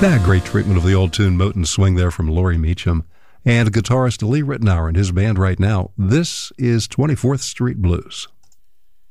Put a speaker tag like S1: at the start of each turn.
S1: Great treatment of the old tune Moten Swing there from Laurie Meacham. And guitarist Lee Ritenour and his band right now. This is 24th Street Blues.